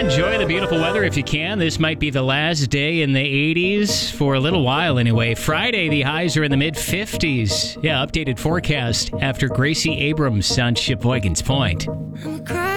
enjoy the beautiful weather if you can. This might be the last day in the 80s for a little while anyway. Friday, the highs are in the mid-50s. Yeah, updated forecast after Gracie Abrams on Sheboygan's Point.